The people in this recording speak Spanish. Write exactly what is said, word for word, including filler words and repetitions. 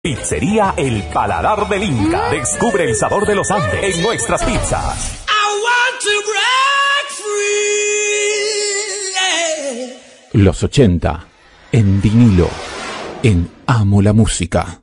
Pizzería El Paladar del Inca. Descubre el sabor de los Andes en nuestras pizzas. I want to break free, yeah. Los ochenta en vinilo, en Amo la Música.